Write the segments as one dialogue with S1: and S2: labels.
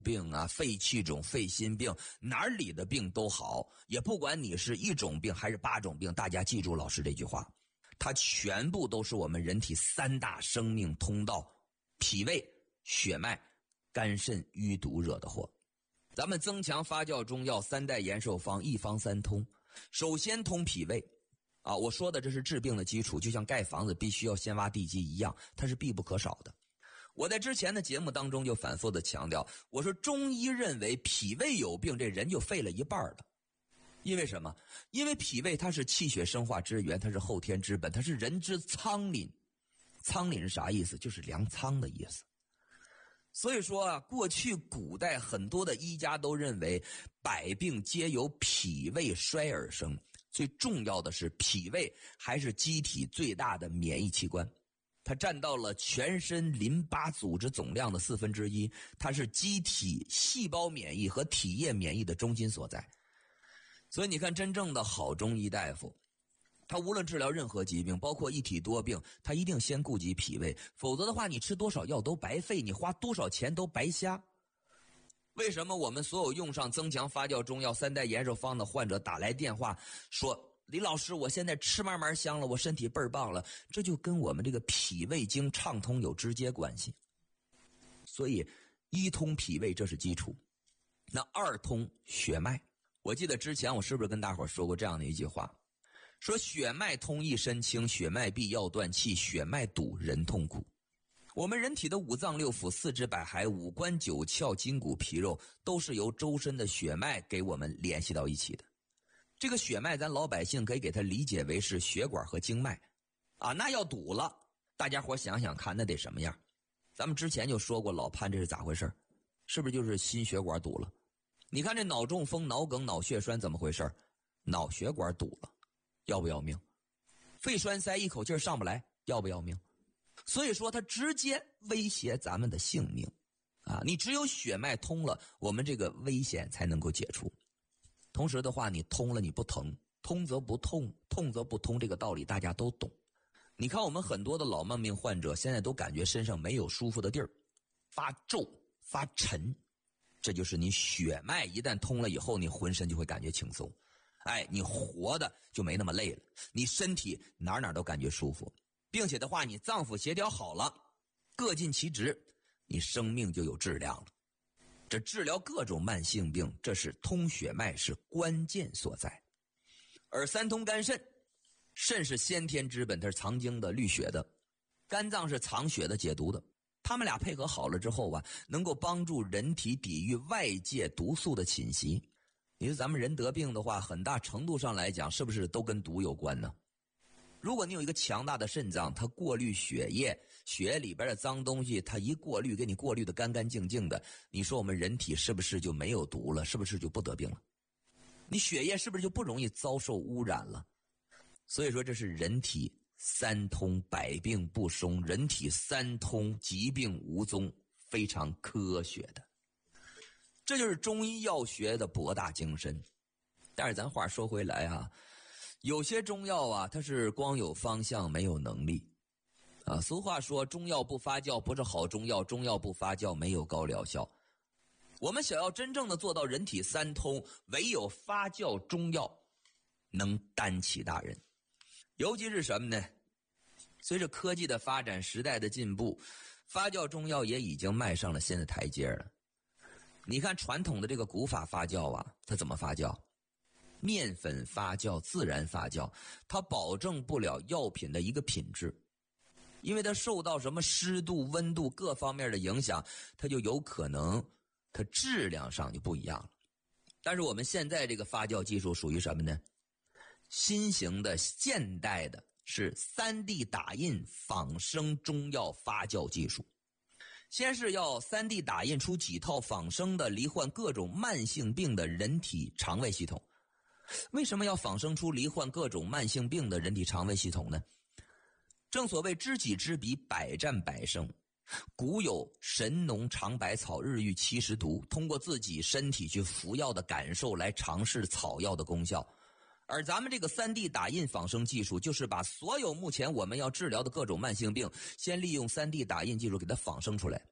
S1: 病啊、肺气肿、肺心病，哪里的病都好，也不管你是1种病还是8种病，大家记住老师这句话，它全部都是我们人体3大生命通道：脾胃、血脉、肝肾淤堵惹的祸。咱们增强发酵中药3代延寿方，1方3通。首先通脾胃啊，我说的这是治病的基础，就像盖房子必须要先挖地基一样，它是必不可少的。我在之前的节目当中就反复的强调，我说中医认为脾胃有病，这人就废了一半的。因为什么？因为脾胃它是气血生化之源，它是后天之本，它是人之仓廪。仓廪是啥意思？就是粮仓的意思。所以说啊，过去古代很多的医家都认为百病皆由脾胃衰而生，最重要的是脾胃还是机体最大的免疫器官，它占到了全身淋巴组织总量的1/4，它是机体细胞免疫和体液免疫的中心所在。所以你看，真正的好中医大夫，他无论治疗任何疾病，包括一体多病，他一定先顾及脾胃，否则的话你吃多少药都白费，你花多少钱都白瞎。为什么我们所有用上增强发酵中药3代延寿方的患者打来电话说，李老师我现在吃慢慢香了，我身体倍儿棒了，这就跟我们这个脾胃经畅通有直接关系。所以1通脾胃，这是基础。那2通血脉，我记得之前我是不是跟大伙说过这样的一句话，说血脉通益身轻，血脉闭药断气，血脉堵人痛苦。我们人体的5脏6腑、4肢百骸、五官9窍、筋骨皮肉，都是由周身的血脉给我们联系到一起的。这个血脉咱老百姓可以给它理解为是血管和经脉啊，那要堵了，大家伙想想看那得什么样。咱们之前就说过，老潘这是咋回事？是不是就是心血管堵了？你看这脑中风、脑梗、脑血栓怎么回事？脑血管堵了，要不要命？肺栓塞，一口气上不来，要不要命？所以说它直接威胁咱们的性命啊！你只有血脉通了，我们这个危险才能够解除。同时的话，你通了你不疼，通则不痛，痛则不通，这个道理大家都懂。你看我们很多的老慢病患者现在都感觉身上没有舒服的地儿，发皱发沉，这就是你血脉一旦通了以后，你浑身就会感觉轻松，哎，你活的就没那么累了，你身体哪哪都感觉舒服，并且的话你脏腑协调好了，各尽其职，你生命就有质量了。这治疗各种慢性病，这是通血脉是关键所在。而3通肝肾，肾是先天之本，它是藏精的、滤血的，肝脏是藏血的、解毒的，他们俩配合好了之后啊，能够帮助人体抵御外界毒素的侵袭。你说咱们人得病的话，很大程度上来讲是不是都跟毒有关呢？如果你有一个强大的肾脏，它过滤血液，血液里边的脏东西它一过滤，给你过滤的干干净净的，你说我们人体是不是就没有毒了？是不是就不得病了？你血液是不是就不容易遭受污染了？所以说这是人体3通百病不生，人体3通疾病无踪，非常科学的。这就是中医药学的博大精深。但是咱话说回来啊，有些中药啊，它是光有方向没有能力啊。俗话说中药不发酵不是好中药，中药不发酵没有高疗效。我们想要真正的做到人体3通，唯有发酵中药能担起大任。尤其是什么呢？随着科技的发展，时代的进步，发酵中药也已经迈上了新的台阶了。你看传统的这个古法发酵啊，它怎么发酵？面粉发酵、自然发酵，它保证不了药品的一个品质，因为它受到什么湿度、温度各方面的影响，它就有可能它质量上就不一样了。但是我们现在这个发酵技术属于什么呢？新型的现代的是 3D 打印仿生中药发酵技术。先是要 3D 打印出几套仿生的罹患各种慢性病的人体肠胃系统。为什么要仿生出罹患各种慢性病的人体肠胃系统呢？正所谓知己知彼，百战百胜。古有神农尝百草，日遇70毒，通过自己身体去服药的感受来尝试草药的功效。而咱们这个 3D 打印仿生技术，就是把所有目前我们要治疗的各种慢性病，先利用 3D 打印技术给它仿生出来。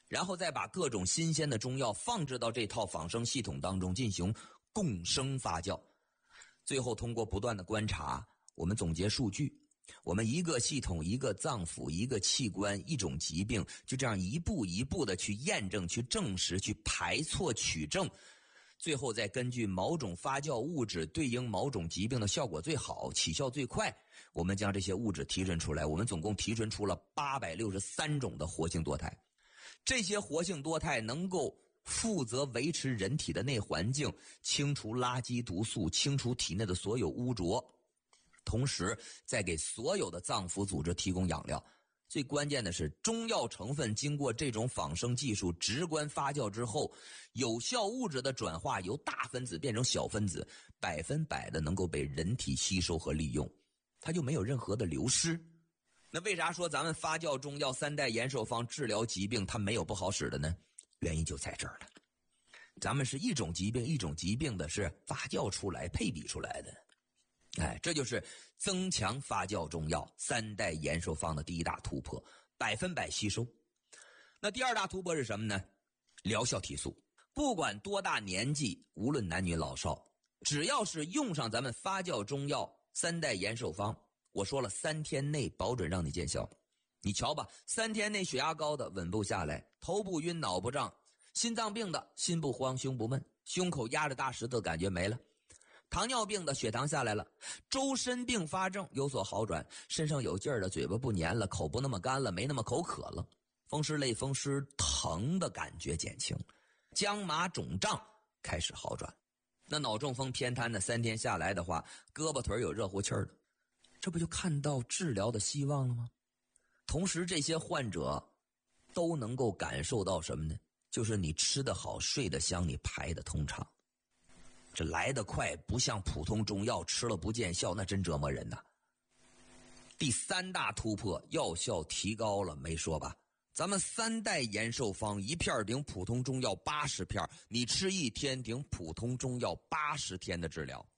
S1: 然后再把各种新鲜的中药放置到这套仿生系统当中进行共生发酵。最后通过不断的观察，我们总结数据，我们一个系统、一个脏腑、一个器官、一种疾病，就这样一步一步的去验证、去证实、去排错取证，最后再根据某种发酵物质对应某种疾病的效果最好、起效最快，我们将这些物质提纯出来。我们总共提纯出了863种的活性多肽。这些活性多肽能够负责维持人体的内环境，清除垃圾毒素，清除体内的所有污浊，同时再给所有的脏腑组织提供养料。最关键的是，中药成分经过这种仿生技术直观发酵之后，有效物质的转化由大分子变成小分子，100%的能够被人体吸收和利用，它就没有任何的流失。那为啥说咱们发酵中药3代延寿方治疗疾病它没有不好使的呢？原因就在这儿了。咱们是一种疾病一种疾病的是发酵出来配比出来的。这就是增强发酵中药3代延寿方的第一大突破，100%吸收。那第二大突破是什么呢？疗效提速。不管多大年纪，无论男女老少，只要是用上咱们发酵中药3代延寿方，我说了3天内保准让你见效。你瞧吧，3天内血压高的稳步下来，头不晕脑不胀，心脏病的心不慌胸不闷，胸口压着大石头感觉没了，糖尿病的血糖下来了，周身并发症有所好转，身上有劲儿的，嘴巴不黏了，口不那么干了，没那么口渴了，风湿类风湿疼的感觉减轻，僵麻肿胀开始好转。那脑中风偏瘫的3天下来的话，胳膊腿有热乎气儿的，这不就看到治疗的希望了吗？同时这些患者都能够感受到什么呢？就是你吃得好睡得香，你排得通畅。这来得快，不像普通中药吃了不见效，那真折磨人呐。第3大突破，药效提高了，没说吧？咱们3代延寿方一片顶普通中药80片，你吃1天顶普通中药80天的治疗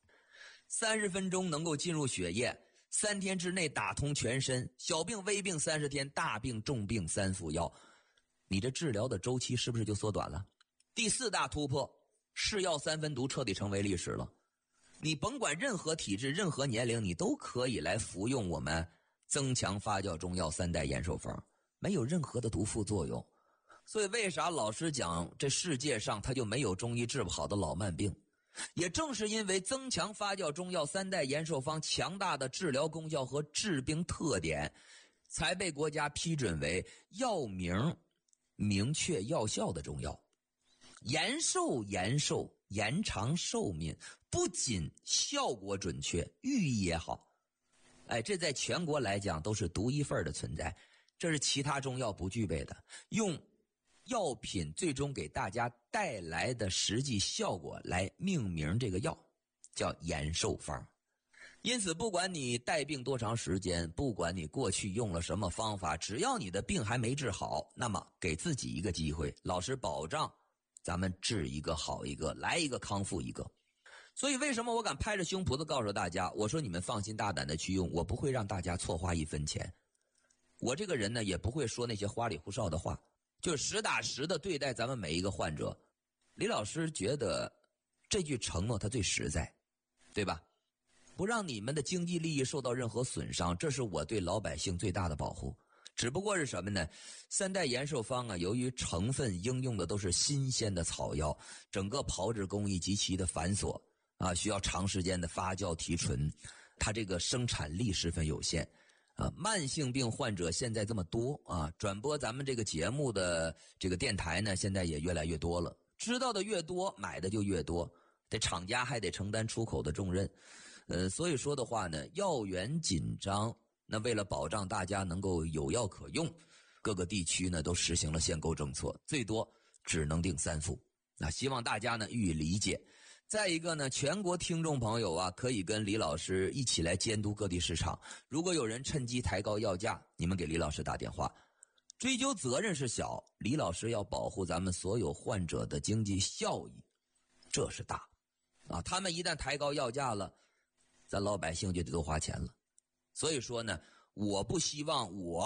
S1: ，30分钟能够进入血液，3天之内打通全身，小病微病30天，大病重病3服药，你这治疗的周期是不是就缩短了？第4大突破，是药3分毒彻底成为历史了。你甭管任何体质任何年龄，你都可以来服用我们增强发酵中药3代延寿方，没有任何的毒副作用。所以为啥老师讲这世界上它就没有中医治不好的老慢病？也正是因为增强发酵中药3代延寿方强大的治疗功效和治病特点，才被国家批准为药名明确药效的中药。延寿延长寿命，不仅效果准确，寓意也好。这在全国来讲都是独一份的存在，这是其他中药不具备的，用药品最终给大家带来的实际效果来命名这个药，叫延寿方。因此不管你带病多长时间，不管你过去用了什么方法，只要你的病还没治好，那么给自己一个机会，老师保障咱们治一个好一个，来一个康复一个。所以为什么我敢拍着胸脯的告诉大家，我说你们放心大胆的去用，我不会让大家错花1分钱。我这个人呢，也不会说那些花里胡哨的话，就实打实的对待咱们每一个患者。李老师觉得这句承诺他最实在，对吧？不让你们的经济利益受到任何损伤，这是我对老百姓最大的保护。只不过是什么呢？3代延寿方啊，由于成分应用的都是新鲜的草药，整个炮制工艺极其的繁琐啊，需要长时间的发酵提纯，它这个生产力十分有限啊。慢性病患者现在这么多啊，转播咱们这个节目的这个电台呢，现在也越来越多了，知道的越多，买的就越多，这厂家还得承担出口的重任。所以说的话呢，药源紧张，那为了保障大家能够有药可用，各个地区呢都实行了限购政策，最多只能订3副。那希望大家呢予以理解。再一个呢，全国听众朋友啊，可以跟李老师一起来监督各地市场。如果有人趁机抬高药价，你们给李老师打电话。追究责任是小，李老师要保护咱们所有患者的经济效益，这是大啊。他们一旦抬高药价了，咱老百姓就得多花钱了。所以说呢，我不希望我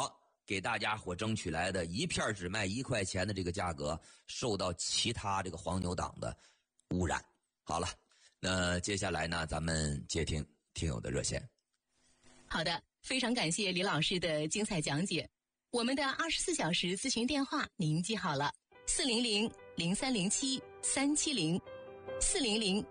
S1: 给大家伙争取来的一片只卖1块钱的这个价格，受到其他这个黄牛党的污染。好了，那接下来呢，咱们接听听友的热线。
S2: 好的，非常感谢李老师的精彩讲解。我们的24小时咨询电话您记好了，400-0307-370，400